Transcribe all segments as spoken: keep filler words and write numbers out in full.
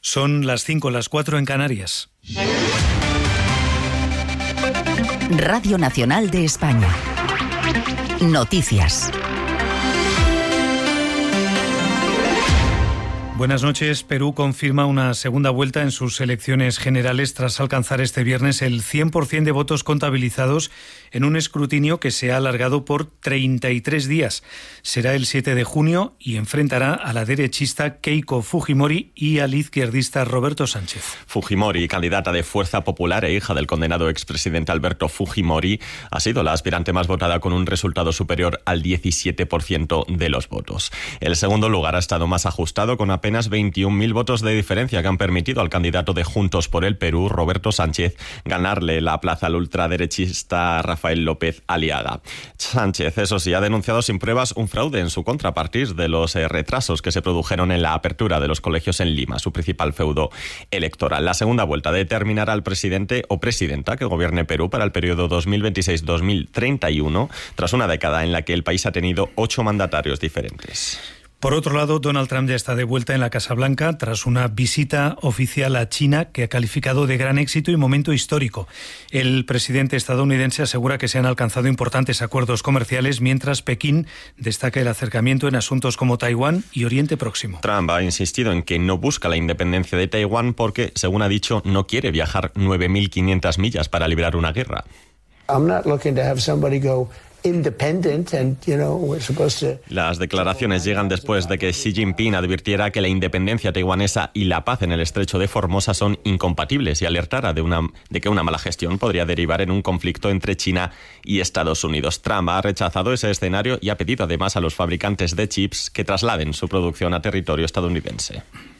Son las cinco, las cuatro en Canarias. Radio Nacional de España. Noticias. Buenas noches. Perú confirma una segunda vuelta en sus elecciones generales tras alcanzar este viernes el cien por ciento de votos contabilizados en un escrutinio que se ha alargado por treinta y tres días. Será el siete de junio y enfrentará a la derechista Keiko Fujimori y al izquierdista Roberto Sánchez. Fujimori, candidata de Fuerza Popular e hija del condenado expresidente Alberto Fujimori, ha sido la aspirante más votada con un resultado superior al diecisiete por ciento de los votos. El segundo lugar ha estado más ajustado, con apenas apenas veintiún mil votos de diferencia que han permitido al candidato de Juntos por el Perú, Roberto Sánchez, ganarle la plaza al ultraderechista Rafael López Aliaga. Sánchez, eso sí, ha denunciado sin pruebas un fraude en su contra a partir de los eh, retrasos que se produjeron en la apertura de los colegios en Lima, su principal feudo electoral. La segunda vuelta determinará al presidente o presidenta que gobierne Perú para el periodo dos mil veintiséis a dos mil treinta y uno, tras una década en la que el país ha tenido ocho mandatarios diferentes. Por otro lado, Donald Trump ya está de vuelta en la Casa Blanca tras una visita oficial a China que ha calificado de gran éxito y momento histórico. El presidente estadounidense asegura que se han alcanzado importantes acuerdos comerciales, mientras Pekín destaca el acercamiento en asuntos como Taiwán y Oriente Próximo. Trump ha insistido en que no busca la independencia de Taiwán porque, según ha dicho, no quiere viajar nueve mil quinientas millas para librar una guerra. I'm not looking to have somebody go independent and, you know, we're supposed to... Las declaraciones llegan después de que Xi Jinping advirtiera que la independencia taiwanesa y la paz en el estrecho de Formosa son incompatibles y alertara de, una, de que una mala gestión podría derivar en un conflicto entre China y Estados Unidos. Trump ha rechazado ese escenario y ha pedido además a los fabricantes de chips que trasladen su producción a territorio estadounidense.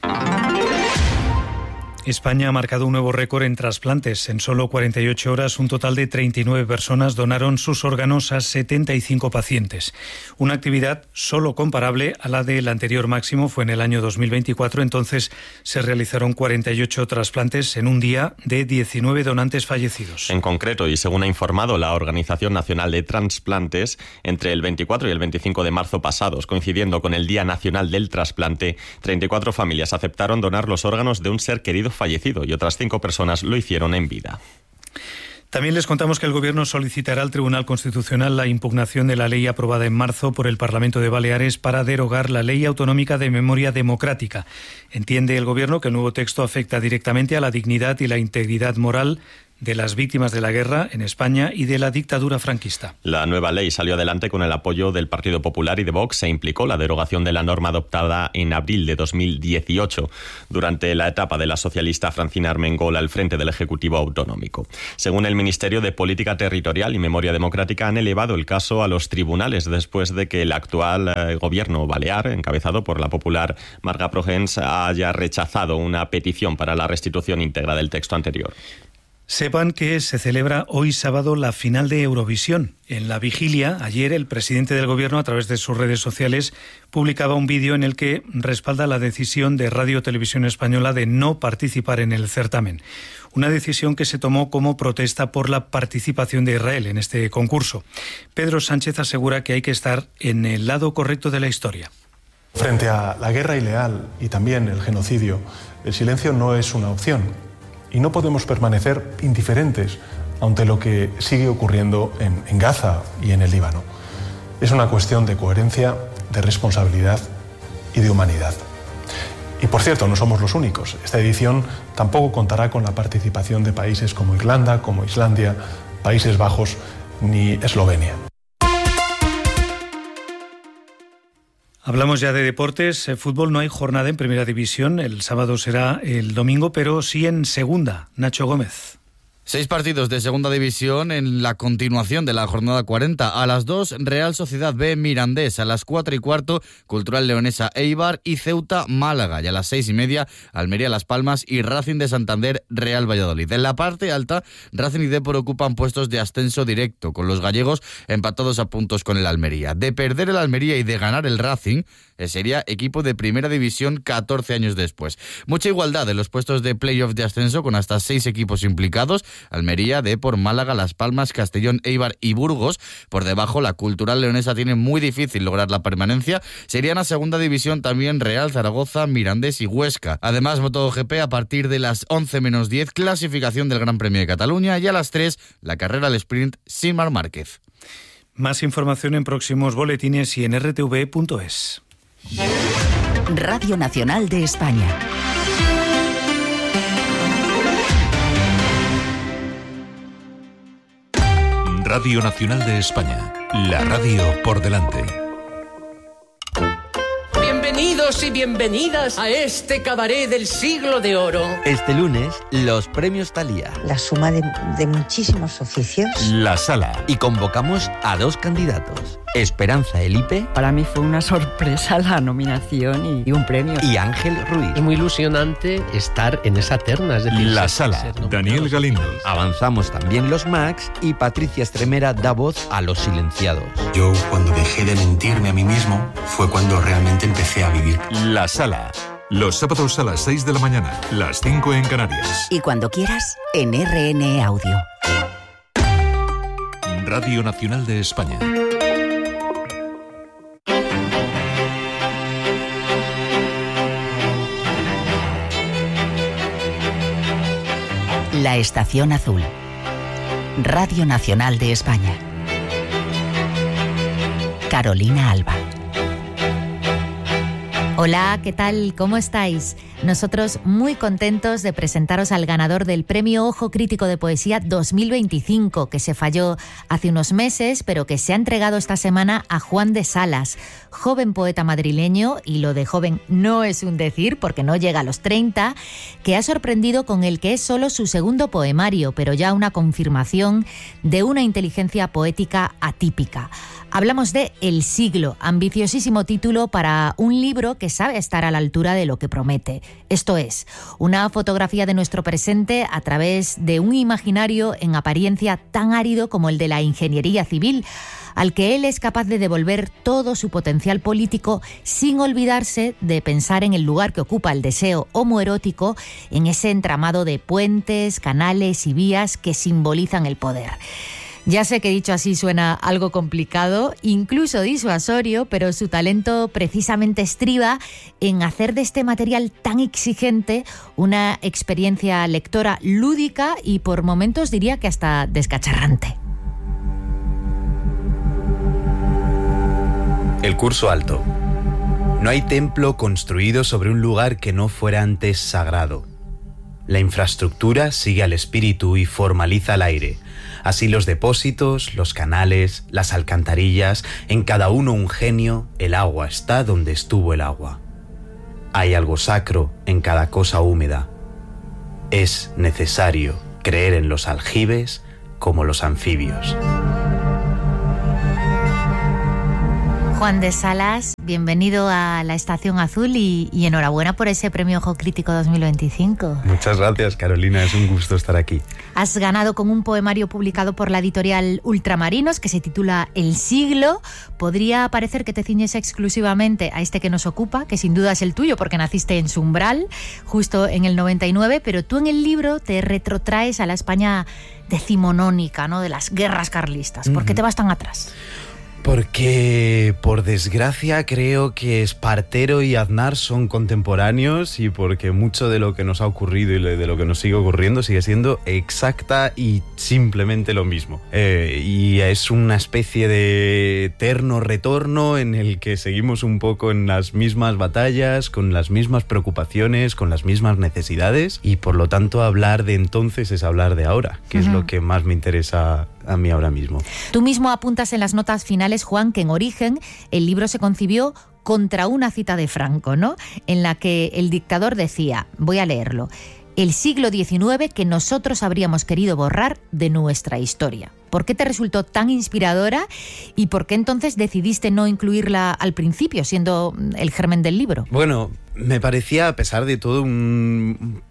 España ha marcado un nuevo récord en trasplantes. En solo cuarenta y ocho horas, un total de treinta y nueve personas donaron sus órganos a setenta y cinco pacientes. Una actividad solo comparable a la del anterior máximo fue en el año dos mil veinticuatro. Entonces se realizaron cuarenta y ocho trasplantes en un día de diecinueve donantes fallecidos. En concreto, y según ha informado la Organización Nacional de Transplantes, entre el veinticuatro y el veinticinco de marzo pasados, coincidiendo con el Día Nacional del Trasplante, treinta y cuatro familias aceptaron donar los órganos de un ser querido fallecido y otras cinco personas lo hicieron en vida. También les contamos que el Gobierno solicitará al Tribunal Constitucional la impugnación de la ley aprobada en marzo por el Parlamento de Baleares para derogar la Ley Autonómica de Memoria Democrática. Entiende el Gobierno que el nuevo texto afecta directamente a la dignidad y la integridad moral de las víctimas de la guerra en España y de la dictadura franquista. La nueva ley salió adelante con el apoyo del Partido Popular y de Vox e implicó la derogación de la norma adoptada en abril de dos mil dieciocho, durante la etapa de la socialista Francina Armengol al frente del Ejecutivo Autonómico. Según el Ministerio de Política Territorial y Memoria Democrática, han elevado el caso a los tribunales después de que el actual eh, gobierno balear, encabezado por la popular Marga Progens, haya rechazado una petición para la restitución íntegra del texto anterior. Sepan que se celebra hoy sábado la final de Eurovisión. En la vigilia, ayer, el presidente del Gobierno, a través de sus redes sociales, publicaba un vídeo en el que respalda la decisión de Radio Televisión Española de no participar en el certamen. Una decisión que se tomó como protesta por la participación de Israel en este concurso. Pedro Sánchez asegura que hay que estar en el lado correcto de la historia. Frente a la guerra ilegal y también el genocidio, el silencio no es una opción. Y no podemos permanecer indiferentes ante lo que sigue ocurriendo en, en Gaza y en el Líbano. Es una cuestión de coherencia, de responsabilidad y de humanidad. Y por cierto, no somos los únicos. Esta edición tampoco contará con la participación de países como Irlanda, como Islandia, Países Bajos ni Eslovenia. Hablamos ya de deportes. En fútbol no hay jornada en Primera División. El sábado será el domingo, pero sí en Segunda. Nacho Gómez. Seis partidos de Segunda División en la continuación de la jornada cuarenta. A las dos, Real Sociedad B Mirandés. A las cuatro y cuarto, Cultural Leonesa Eibar y Ceuta Málaga. Y a las seis y media, Almería Las Palmas y Racing de Santander Real Valladolid. En la parte alta, Racing y Depor ocupan puestos de ascenso directo, con los gallegos empatados a puntos con el Almería. De perder el Almería y de ganar el Racing, sería equipo de Primera División catorce años después. Mucha igualdad en los puestos de playoff de ascenso, con hasta seis equipos implicados. Almería, Depor, Málaga, Las Palmas, Castellón, Eibar y Burgos. Por debajo, la Cultural Leonesa tiene muy difícil lograr la permanencia. Serían a segunda división también Real, Zaragoza, Mirandés y Huesca. Además, MotoGP a partir de las once menos diez, clasificación del Gran Premio de Cataluña, y a las tres, la carrera al sprint sin Marc Márquez. Más información en próximos boletines y en r t v punto es. Radio Nacional de España. Radio Nacional de España. La radio por delante. Bienvenidos y bienvenidas a este cabaret del siglo de oro. Este lunes, los premios Thalía. La suma de, de muchísimos oficios. La Sala. Y convocamos a dos candidatos. Esperanza Elipe. Para mí fue una sorpresa la nominación y, y un premio. Y Ángel Ruiz. Es muy ilusionante estar en esa terna. Es decir, La Sala. Daniel Galindo. Avanzamos también los Max y Patricia Estremera da voz a los silenciados. Yo, cuando dejé de mentirme a mí mismo, fue cuando realmente empecé a vivir. La Sala. Los sábados a las seis de la mañana, las cinco en Canarias. Y cuando quieras, en R N E Audio. Radio Nacional de España. La Estación Azul. Radio Nacional de España. Carolina Alba. Hola, ¿qué tal? ¿Cómo estáis? Nosotros muy contentos de presentaros al ganador del Premio Ojo Crítico de Poesía dos mil veinticinco, que se falló hace unos meses, pero que se ha entregado esta semana a Juan de Salas, joven poeta madrileño, y lo de joven no es un decir porque no llega a los treinta, que ha sorprendido con el que es solo su segundo poemario, pero ya una confirmación de una inteligencia poética atípica. Hablamos de El siglo, ambiciosísimo título para un libro que sabe estar a la altura de lo que promete. Esto es, una fotografía de nuestro presente a través de un imaginario en apariencia tan árido como el de la ingeniería civil, al que él es capaz de devolver todo su potencial político sin olvidarse de pensar en el lugar que ocupa el deseo homoerótico en ese entramado de puentes, canales y vías que simbolizan el poder. Ya sé que dicho así suena algo complicado, incluso disuasorio, pero su talento precisamente estriba en hacer de este material tan exigente una experiencia lectora lúdica y por momentos diría que hasta descacharrante. El curso alto. No hay templo construido sobre un lugar que no fuera antes sagrado. La infraestructura sigue al espíritu y formaliza el aire. Así los depósitos, los canales, las alcantarillas, en cada uno un genio, el agua está donde estuvo el agua. Hay algo sacro en cada cosa húmeda. Es necesario creer en los aljibes como los anfibios. Juan de Salas, bienvenido a la Estación Azul y, y enhorabuena por ese Premio Ojo Crítico dos mil veinticinco. Muchas gracias, Carolina, es un gusto estar aquí. Has ganado con un poemario publicado por la editorial Ultramarinos que se titula El siglo. Podría parecer que te ciñes exclusivamente a este que nos ocupa, que sin duda es el tuyo porque naciste en su umbral, justo en el noventa y nueve, pero tú en el libro te retrotraes a la España decimonónica, ¿no?, de las guerras carlistas. ¿Por qué te vas tan atrás? Porque, por desgracia, creo que Espartero y Aznar son contemporáneos y porque mucho de lo que nos ha ocurrido y de lo que nos sigue ocurriendo sigue siendo exacta y simplemente lo mismo. Eh, y es una especie de eterno retorno en el que seguimos un poco en las mismas batallas, con las mismas preocupaciones, con las mismas necesidades y, por lo tanto, hablar de entonces es hablar de ahora, que uh-huh. es lo que más me interesa a mí ahora mismo. Tú mismo apuntas en las notas finales, Juan, que en origen el libro se concibió contra una cita de Franco, ¿no?, en la que el dictador decía, voy a leerlo, el siglo diecinueve que nosotros habríamos querido borrar de nuestra historia. ¿Por qué te resultó tan inspiradora y por qué entonces decidiste no incluirla al principio, siendo el germen del libro? Bueno, me parecía, a pesar de todo, un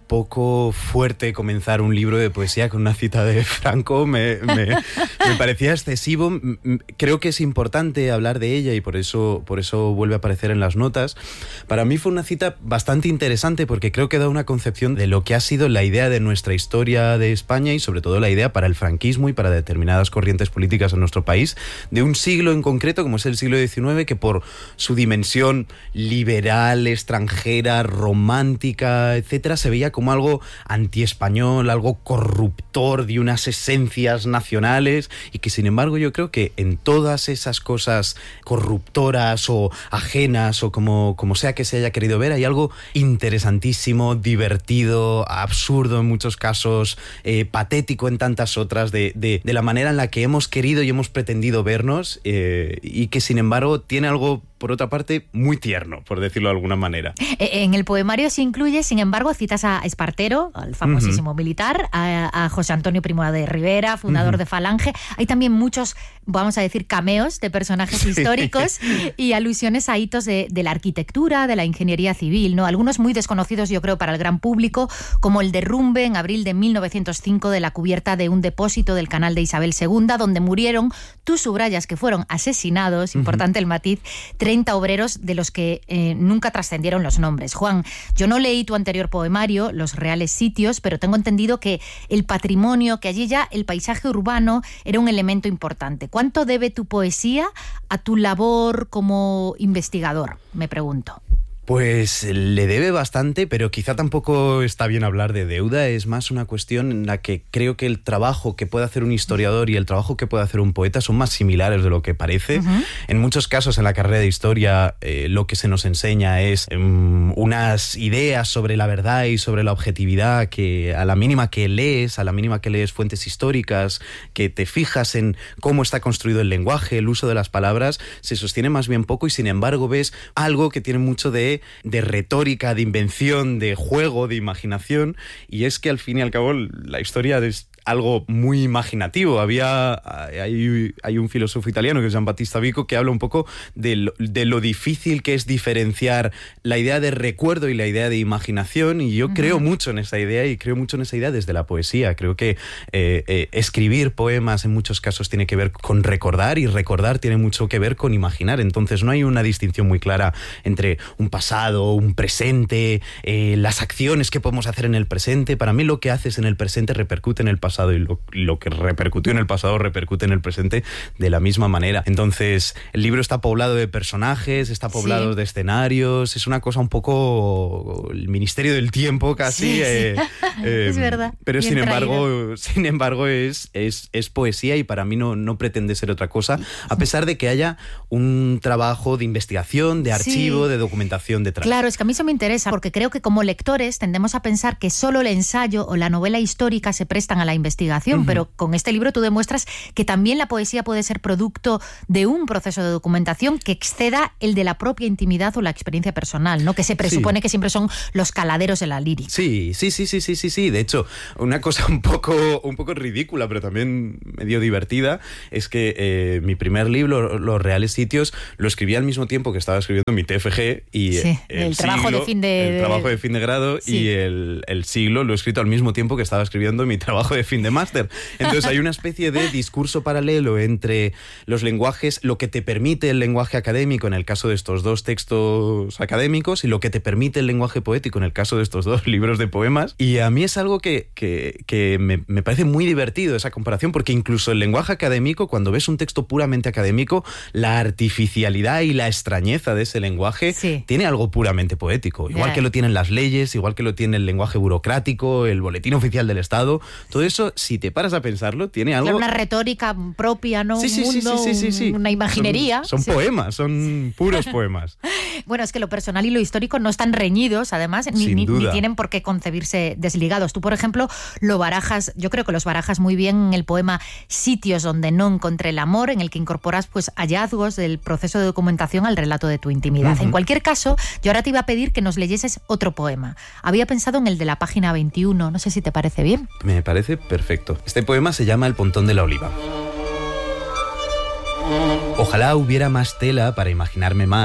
poco fuerte comenzar un libro de poesía con una cita de Franco, me, me, me parecía excesivo. Creo que es importante hablar de ella y por eso, por eso vuelve a aparecer en las notas. Para mí fue una cita bastante interesante porque creo que da una concepción de lo que ha sido la idea de nuestra historia de España y sobre todo la idea para el franquismo y para determinadas corrientes políticas en nuestro país, de un siglo en concreto como es el siglo diecinueve, que por su dimensión liberal, extranjera, romántica, etcétera, se veía como algo antiespañol, algo corruptor de unas esencias nacionales y que sin embargo yo creo que en todas esas cosas corruptoras o ajenas o como, como sea que se haya querido ver, hay algo interesantísimo, divertido, absurdo en muchos casos, eh, patético en tantas otras, de, de, de la manera en la que hemos querido y hemos pretendido vernos eh, y que sin embargo tiene algo, por otra parte, muy tierno, por decirlo de alguna manera. En el poemario se incluye, sin embargo, citas a Espartero, al famosísimo uh-huh. militar, a, a José Antonio Primo de Rivera, fundador uh-huh. de Falange. Hay también muchos, vamos a decir, cameos de personajes sí. históricos y alusiones a hitos de, de la arquitectura, de la ingeniería civil, ¿no? Algunos muy desconocidos, yo creo, para el gran público, como el derrumbe en abril de mil novecientos cinco de la cubierta de un depósito del canal de Isabel segunda, donde murieron, tú subrayas que fueron asesinados, uh-huh. importante el matiz, treinta obreros de los que eh, nunca trascendieron los nombres. Juan, yo no leí tu anterior poemario, Los reales sitios, pero tengo entendido que el patrimonio, que allí ya el paisaje urbano era un elemento importante. ¿Cuánto debe tu poesía a tu labor como investigador? Me pregunto. Pues le debe bastante, pero quizá tampoco está bien hablar de deuda. Es más una cuestión en la que creo que el trabajo que puede hacer un historiador y el trabajo que puede hacer un poeta son más similares de lo que parece. Uh-huh. En muchos casos en la carrera de historia eh, lo que se nos enseña es um, unas ideas sobre la verdad y sobre la objetividad que a la mínima que lees, a la mínima que lees fuentes históricas, que te fijas en cómo está construido el lenguaje, el uso de las palabras, se sostiene más bien poco y sin embargo ves algo que tiene mucho de de retórica, de invención, de juego, de imaginación, y es que al fin y al cabo la historia es algo muy imaginativo. Había hay, hay un filósofo italiano que es Giambattista Vico que habla un poco de lo, de lo difícil que es diferenciar la idea de recuerdo y la idea de imaginación, y yo uh-huh. creo mucho en esa idea y creo mucho en esa idea desde la poesía. Creo que eh, eh, escribir poemas en muchos casos tiene que ver con recordar y recordar tiene mucho que ver con imaginar. Entonces no hay una distinción muy clara entre un pasado, un presente, eh, las acciones que podemos hacer en el presente. Para mí lo que haces en el presente repercute en el pasado y lo, lo que repercutió en el pasado repercute en el presente de la misma manera. Entonces el libro está poblado de personajes, está poblado sí. de escenarios, es una cosa un poco el ministerio del tiempo casi. Sí, eh, sí. eh, es verdad. Pero Bien sin embargo, traído. sin embargo es, es, es poesía y para mí no, no pretende ser otra cosa, a pesar de que haya un trabajo de investigación, de archivo, sí. de documentación detrás. Claro, es que a mí eso me interesa porque creo que como lectores tendemos a pensar que solo el ensayo o la novela histórica se prestan a la investigación, uh-huh. pero con este libro tú demuestras que también la poesía puede ser producto de un proceso de documentación que exceda el de la propia intimidad o la experiencia personal, ¿no? Que se presupone sí. que siempre son los caladeros de la lírica. Sí, sí, sí, sí, sí, sí, sí. De hecho, una cosa un poco, un poco ridícula, pero también medio divertida, es que eh, mi primer libro, Los reales sitios, lo escribí al mismo tiempo que estaba escribiendo mi T F G y sí, el, el trabajo siglo, de fin de, el trabajo de fin de grado sí. y el, el siglo lo he escrito al mismo tiempo que estaba escribiendo mi trabajo de fin de máster. Entonces hay una especie de discurso paralelo entre los lenguajes, lo que te permite el lenguaje académico en el caso de estos dos textos académicos y lo que te permite el lenguaje poético en el caso de estos dos libros de poemas. Y a mí es algo que, que, que me, me parece muy divertido esa comparación, porque incluso el lenguaje académico, cuando ves un texto puramente académico, la artificialidad y la extrañeza de ese lenguaje sí. tiene algo puramente poético. Igual yeah. que lo tienen las leyes, igual que lo tiene el lenguaje burocrático, el boletín oficial del Estado. Todo eso, si te paras a pensarlo, tiene algo... Claro, una retórica propia, ¿no? Sí, sí, un mundo, sí, sí, sí, sí. una imaginería. Son, son sí. poemas, son puros poemas. Bueno, es que lo personal y lo histórico no están reñidos, además, ni, ni, ni tienen por qué concebirse desligados. Tú, por ejemplo, lo barajas, yo creo que los barajas muy bien en el poema Sitios donde no encontré el amor, en el que incorporas pues hallazgos del proceso de documentación al relato de tu intimidad. Uh-huh. En cualquier caso, yo ahora te iba a pedir que nos leyeses otro poema. Había pensado en el de la página veintiuno, no sé si te parece bien. Me parece perfecto. Este poema se llama El pontón de la oliva. Ojalá hubiera más tela para imaginarme más,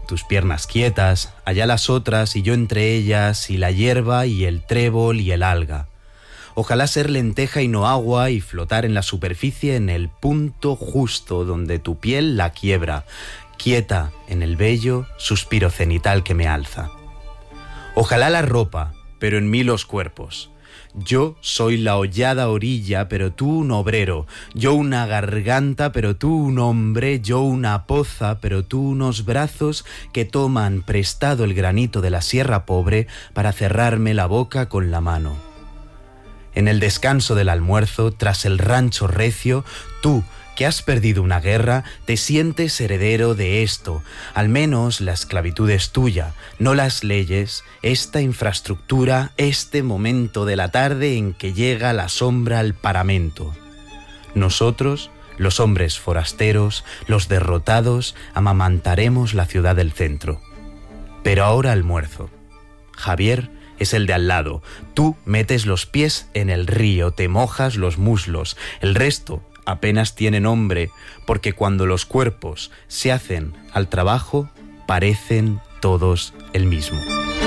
tus piernas quietas, allá las otras y yo entre ellas, y la hierba y el trébol y el alga. Ojalá ser lenteja y no agua y flotar en la superficie en el punto justo donde tu piel la quiebra, quieta en el bello suspiro cenital que me alza. Ojalá la ropa, pero en mí los cuerpos. Yo soy la hollada orilla, pero tú un obrero. Yo una garganta, pero tú un hombre. Yo una poza, pero tú unos brazos que toman prestado el granito de la sierra pobre para cerrarme la boca con la mano. En el descanso del almuerzo, tras el rancho recio, tú, que has perdido una guerra, te sientes heredero de esto. Al menos la esclavitud es tuya, no las leyes, esta infraestructura, este momento de la tarde en que llega la sombra al paramento. Nosotros, los hombres forasteros, los derrotados, amamantaremos la ciudad del centro. Pero ahora almuerzo. Javier es el de al lado. Tú metes los pies en el río, te mojas los muslos. El resto apenas tiene nombre, porque cuando los cuerpos se hacen al trabajo, parecen todos el mismo.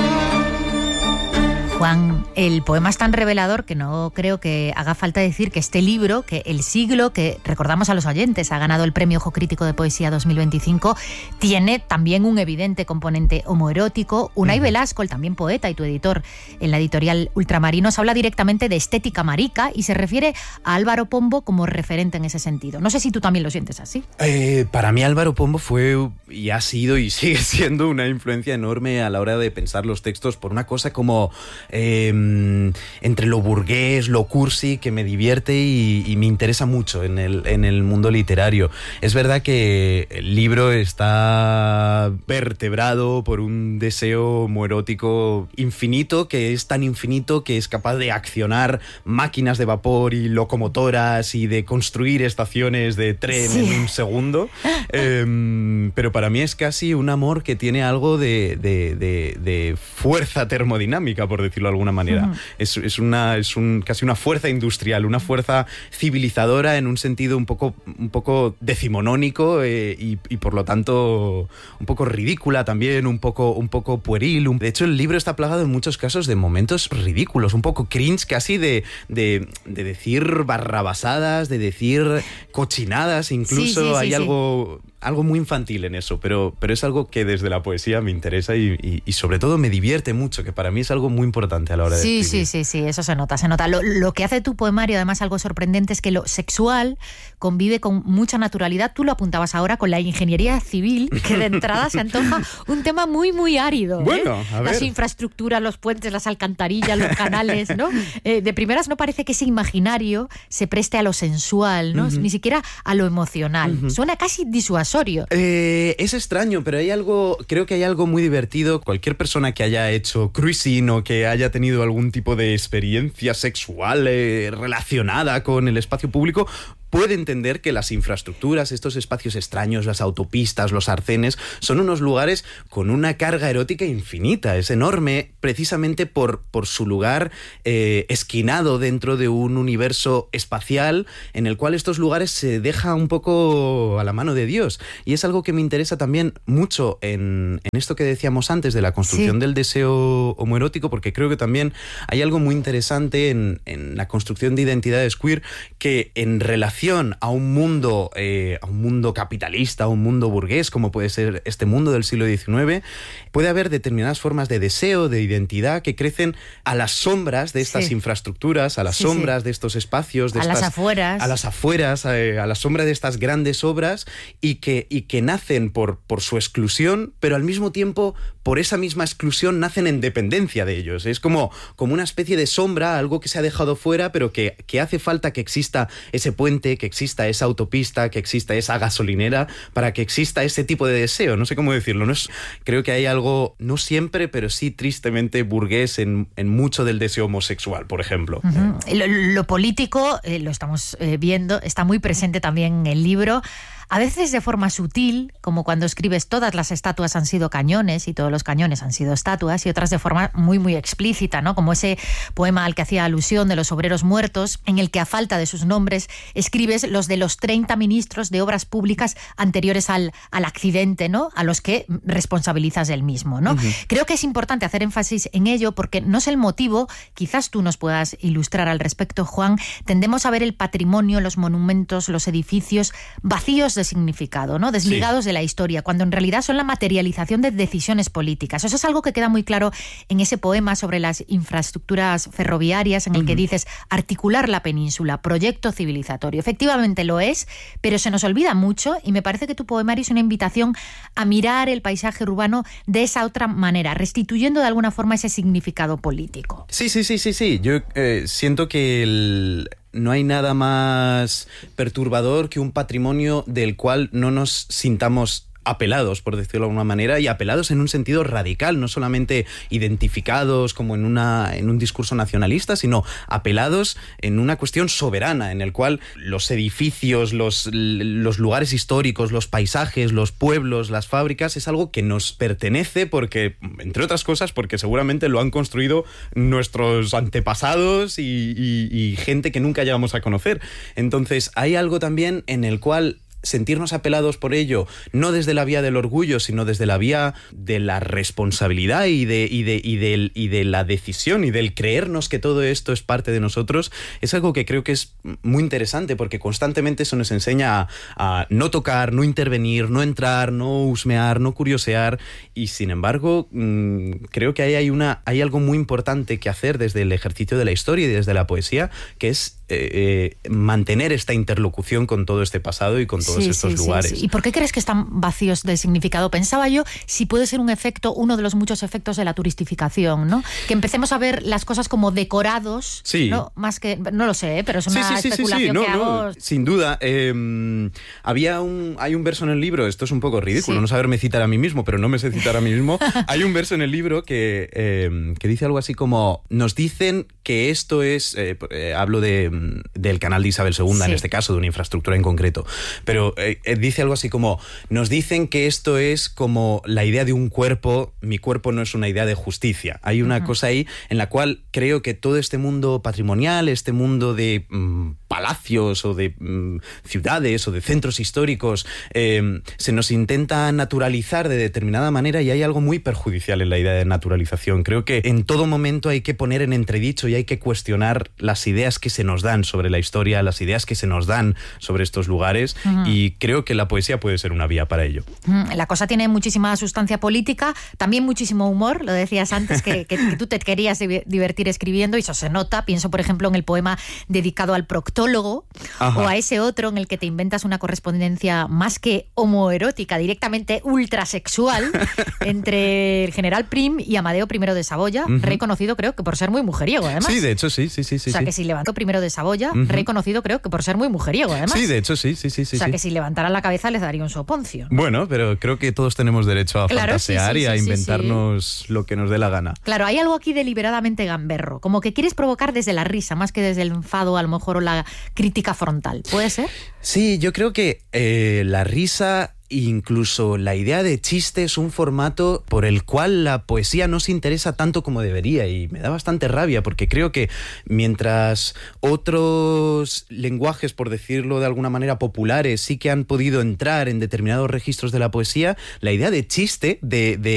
Juan, el poema es tan revelador que no creo que haga falta decir que este libro, que El siglo, que recordamos a los oyentes, ha ganado el Premio Ojo Crítico de Poesía dos mil veinticinco, tiene también un evidente componente homoerótico. Unai uh-huh. Velasco, el también poeta y tu editor en la editorial Ultramarinos, habla directamente de estética marica y se refiere a Álvaro Pombo como referente en ese sentido. No sé si tú también lo sientes así. Eh, para mí Álvaro Pombo fue y ha sido y sigue siendo una influencia enorme a la hora de pensar los textos por una cosa como... Eh, entre lo burgués, lo cursi, que me divierte y, y me interesa mucho en el, en el mundo literario. Es verdad que el libro está vertebrado por un deseo homoerótico infinito, que es tan infinito que es capaz de accionar máquinas de vapor y locomotoras y de construir estaciones de tren sí. en un segundo. Eh, pero para mí es casi un amor que tiene algo de, de, de, de fuerza termodinámica, por decirlo de alguna manera. Uh-huh. Es, es, una, es un, casi una fuerza industrial, una fuerza civilizadora en un sentido un poco, un poco decimonónico eh, y, y por lo tanto un poco ridícula también, un poco, un poco pueril. Un... De hecho, el libro está plagado en muchos casos de momentos ridículos, un poco cringe casi de, de, de decir barrabasadas, de decir cochinadas, incluso sí, sí, sí, hay sí. algo... algo muy infantil en eso, pero, pero es algo que desde la poesía me interesa y, y, y sobre todo me divierte mucho, que para mí es algo muy importante a la hora de sí, escribir. Sí, sí, sí, eso se nota, se nota. Lo, lo que hace tu poemario, además, algo sorprendente es que lo sexual convive con mucha naturalidad. Tú lo apuntabas ahora con la ingeniería civil, que de entrada se antoja un tema muy, muy árido. Bueno, ¿eh? a ver. Las infraestructuras, los puentes, las alcantarillas, los canales, ¿no? Eh, de primeras no parece que ese imaginario se preste a lo sensual, ¿no? Uh-huh. Ni siquiera a lo emocional. Uh-huh. Suena casi disuasorio. Eh, es extraño, pero hay algo, creo que hay algo muy divertido. Cualquier persona que haya hecho cruising o que haya tenido algún tipo de experiencia sexual eh, relacionada con el espacio público puede entender que las infraestructuras, estos espacios extraños, las autopistas, los arcenes, son unos lugares con una carga erótica infinita. Es enorme precisamente por, por su lugar eh, esquinado dentro de un universo espacial en el cual estos lugares se deja un poco a la mano de Dios. Y es algo que me interesa también mucho en, en esto que decíamos antes de la construcción sí. del deseo homoerótico, porque creo que también hay algo muy interesante en, en la construcción de identidades queer que en relación a un mundo eh, a un mundo capitalista, a un mundo burgués como puede ser este mundo del siglo diecinueve, puede haber determinadas formas de deseo, de identidad que crecen a las sombras de estas sí. infraestructuras, a las sí, sombras sí. de estos espacios, de a estas, las afueras, a las afueras, a, a la sombra de estas grandes obras y que, y que nacen por, por su exclusión, pero al mismo tiempo por esa misma exclusión nacen en dependencia de ellos. Es como, como una especie de sombra, algo que se ha dejado fuera, pero que, que hace falta que exista ese puente, que exista esa autopista, que exista esa gasolinera, para que exista ese tipo de deseo. No sé cómo decirlo. No es, creo que hay algo, no siempre, pero sí tristemente burgués en, en mucho del deseo homosexual, por ejemplo. Uh-huh. Lo, lo político, eh, lo estamos eh, viendo, está muy presente también en el libro. a veces de forma sutil, como cuando escribes todas las estatuas han sido cañones y todos los cañones han sido estatuas, y otras de forma muy, muy explícita, ¿no? Como ese poema al que hacía alusión de los obreros muertos, en el que a falta de sus nombres escribes los de los treinta ministros de obras públicas anteriores al, al accidente, ¿no? A los que responsabilizas del mismo, ¿no? Uh-huh. Creo que es importante hacer énfasis en ello porque no sé el motivo, quizás tú nos puedas ilustrar al respecto, Juan. Tendemos a ver el patrimonio, los monumentos, los edificios vacíos de significado, ¿no? Desligados sí. de la historia, cuando en realidad son la materialización de decisiones políticas. Eso es algo que queda muy claro en ese poema sobre las infraestructuras ferroviarias, en el uh-huh. que dices articular la península, proyecto civilizatorio. Efectivamente lo es, pero se nos olvida mucho y me parece que tu poemario es una invitación a mirar el paisaje urbano de esa otra manera, restituyendo de alguna forma ese significado político. Sí, sí, sí, sí, sí. Yo eh, siento que el... no hay nada más perturbador que un patrimonio del cual no nos sintamos apelados, por decirlo de alguna manera, y apelados en un sentido radical, no solamente identificados como en una en un discurso nacionalista, sino apelados en una cuestión soberana, en el cual los edificios, los, los lugares históricos, los paisajes, los pueblos, las fábricas, es algo que nos pertenece porque, entre otras cosas, porque seguramente lo han construido nuestros antepasados y, y, y gente que nunca llegamos a conocer. Entonces, hay algo también en el cual sentirnos apelados por ello, no desde la vía del orgullo, sino desde la vía de la responsabilidad y de, y de, y de, y de la decisión y del creernos que todo esto es parte de nosotros, es algo que creo que es muy interesante porque constantemente eso nos enseña a, a no tocar, no intervenir, no entrar, no husmear, no curiosear, y sin embargo mmm, creo que ahí hay, una, hay algo muy importante que hacer desde el ejercicio de la historia y desde la poesía, que es Eh, eh, mantener esta interlocución con todo este pasado y con todos sí, estos sí, lugares. Sí, sí. ¿Y por qué crees que están vacíos de significado? Pensaba yo si puede ser un efecto, uno de los muchos efectos de la turistificación, ¿no? Que empecemos a ver las cosas como decorados, sí. ¿no? Más que, no lo sé, ¿eh? Pero es una sí, sí, especulación sí, sí, sí. No, que hago. No, sin duda. Eh, había un, hay un verso en el libro, esto es un poco ridículo, sí. no saberme citar a mí mismo, pero no me sé citar a mí mismo. Hay un verso en el libro que, eh, que dice algo así como, nos dicen que esto es, eh, eh, hablo de del canal de Isabel segunda, sí. en este caso, de una infraestructura en concreto. Pero eh, dice algo así como, nos dicen que esto es como la idea de un cuerpo, mi cuerpo no es una idea de justicia. Hay una uh-huh. cosa ahí en la cual creo que todo este mundo patrimonial, este mundo de mmm, palacios o de mmm, ciudades o de centros históricos, eh, se nos intenta naturalizar de determinada manera y hay algo muy perjudicial en la idea de naturalización. Creo que en todo momento hay que poner en entredicho y hay que cuestionar las ideas que se nos dan sobre la historia, las ideas que se nos dan sobre estos lugares uh-huh. y creo que la poesía puede ser una vía para ello. La cosa tiene muchísima sustancia política, también muchísimo humor, lo decías antes que, que, que tú te querías divertir escribiendo y eso se nota, pienso por ejemplo en el poema dedicado al proctólogo Ajá. o a ese otro en el que te inventas una correspondencia más que homoerótica, directamente ultrasexual entre el general Prim y Amadeo I de Saboya, uh-huh. reconocido creo que por ser muy mujeriego además. Sí, de hecho sí, sí, sí. sí o sea sí. que si levantó I de Saboya, uh-huh. reconocido creo que por ser muy mujeriego además. Sí, de hecho sí, sí, sí. sí o sea sí. que si levantara la cabeza les daría un soponcio. Bueno, pero creo que todos tenemos derecho a claro, fantasear sí, sí, y a sí, inventarnos sí. lo que nos dé la gana. Claro, hay algo aquí deliberadamente gamberro, como que quieres provocar desde la risa, más que desde el enfado a lo mejor o la crítica frontal. ¿Puede ser? Sí, yo creo que eh, la risa... Incluso la idea de chiste es un formato por el cual la poesía no se interesa tanto como debería y me da bastante rabia porque creo que mientras otros lenguajes, por decirlo de alguna manera, populares sí que han podido entrar en determinados registros de la poesía, la idea de chiste, de, de